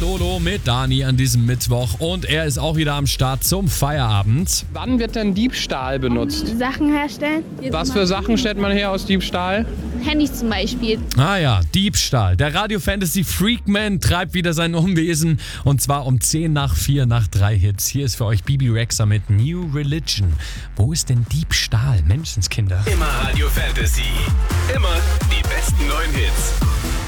Solo mit Dani an diesem Mittwoch und er ist auch wieder am Start zum Feierabend. Wann wird denn Diebstahl benutzt? Sachen herstellen. Was für Sachen stellt man her aus Diebstahl? Handys zum Beispiel. Ah ja, Diebstahl. Der Radio Fantasy Freakman treibt wieder sein Unwesen und zwar um 10 nach 4 nach 3 Hits. Hier ist für euch Bibi Rexha mit New Religion. Wo ist denn Diebstahl, Menschenskinder? Immer Radio Fantasy. Immer die besten neuen Hits.